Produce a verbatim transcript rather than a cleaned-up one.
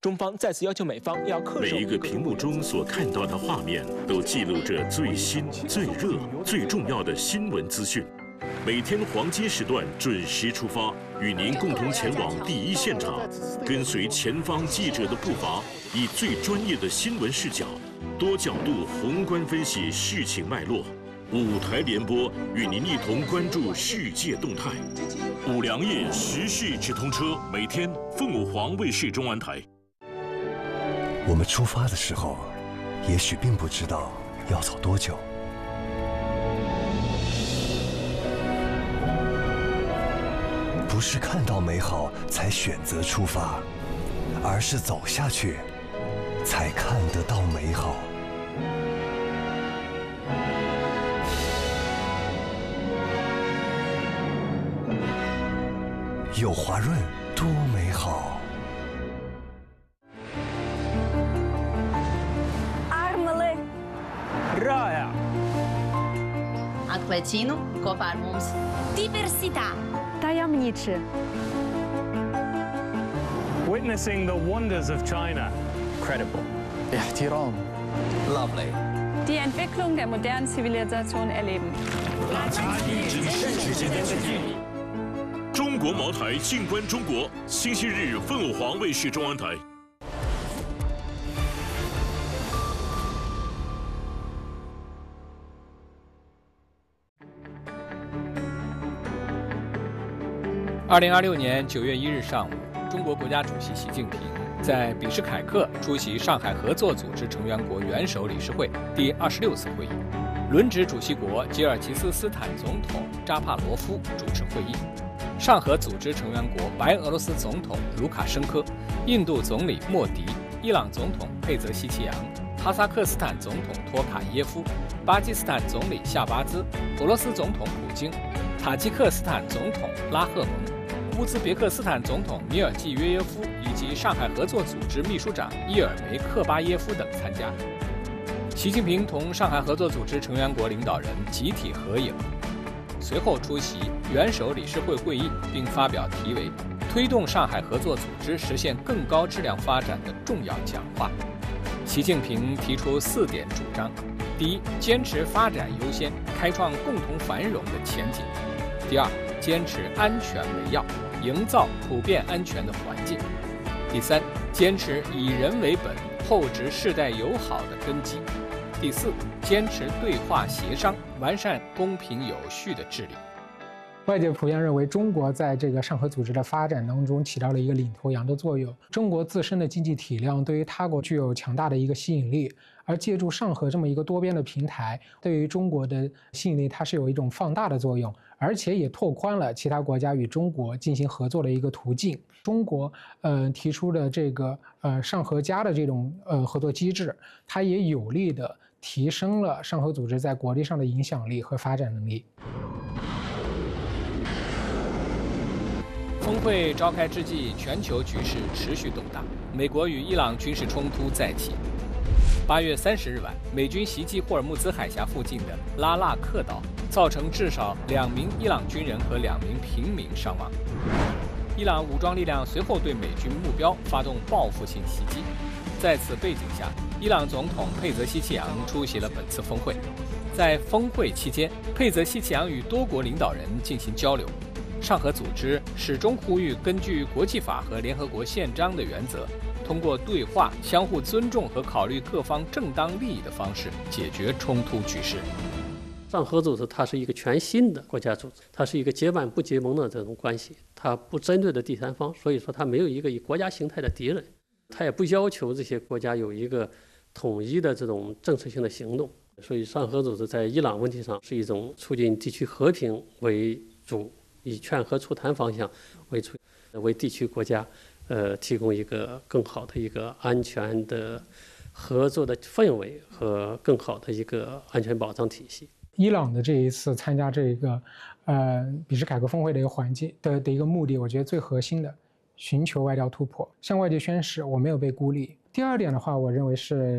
中方再次要求美方要恪守。 每一个屏幕中所看到的画面，都记录着最新、最热、最重要的新闻资讯。每天黄金时段准时出发，与您共同前往第一现场，跟随前方记者的步伐，以最专业的新闻视角，多角度宏观分析事情脉络。五台联播与您一同关注世界动态。五粮液时事直通车，每天凤舞黄卫视中文台。 我们出发的时候，也许并不知道要走多久。不是看到美好才选择出发，而是走下去，才看得到美好。有华润多美好。 Armele Rāja Atklēcinu kopā ar mums. Diversitā Tajemnice Witnessing the wonders of China. Credible. احترام. Lovely. Die Entwicklung der modernen Zivilisation erleben. 中国茅台，静观中国。星期日，凤舞黄卫视中文台。 二零二六年九月一日上午，中国国家主席习近平在比什凯克出席上海合作组织成员国元首理事会第二十六次会议，轮值主席国吉尔吉斯斯坦总统扎帕罗夫主持会议。上合组织成员国白俄罗斯总统卢卡申科、印度总理莫迪、伊朗总统佩泽希奇扬、哈萨克斯坦总统托卡耶夫、巴基斯坦总理夏巴兹、俄罗斯总统普京、塔吉克斯坦总统拉赫蒙、乌兹别克斯坦总统米尔季约耶夫以及上海合作组织秘书长伊尔梅克巴耶夫等参加。习近平同上海合作组织成员国领导人集体合影，随后出席元首理事会会议，并发表题为“推动上海合作组织实现更高质量发展”的重要讲话。习近平提出四点主张：第一，坚持发展优先，开创共同繁荣的前景；第二，坚持安全为要，营造普遍安全的环境；第三，坚持以人为本，厚植世代友好的根基；第四，坚持对话协商，完善公平有序的治理。 外界普遍认为，中国在这个上合组织的发展当中起到了一个领头羊的作用。中国自身的经济体量对于他国具有强大的一个吸引力，而借助上合这么一个多边的平台，对于中国的吸引力它是有一种放大的作用，而且也拓宽了其他国家与中国进行合作的一个途径。中国呃提出的这个呃上合加的这种呃合作机制，它也有力的提升了上合组织在国际上的影响力和发展能力。 峰会召开之际，全球局势持续动荡，美国与伊朗军事冲突再起。八月三十日晚，美军袭击霍尔木兹海峡附近的拉纳克岛，造成至少两名伊朗军人和两名平民伤亡。伊朗武装力量随后对美军目标发动报复性袭击。在此背景下，伊朗总统佩泽希奇扬出席了本次峰会。在峰会期间，佩泽希奇扬与多国领导人进行交流。上合组织始终呼吁根据国际法和联合国宪章的原则，通过对话、相互尊重和考虑各方正当利益的方式解决冲突局势。 上合组织它是一个全新的国家组织，它是一个结伴不结盟的这种关系，它不针对的第三方，所以说它没有一个以国家形态的敌人，它也不要求这些国家有一个统一的这种政策性的行动。所以上合组织在伊朗问题上是一种促进地区和平为主，以劝和促谈方向为主，为地区国家呃提供一个更好的一个安全的合作的氛围和更好的一个安全保障体系。 伊朗的这一次参加这个呃比什凯克峰会的一个环境的的一个目的，我觉得最核心的，寻求外交突破，向外界宣示我没有被孤立。第二点的话，我认为是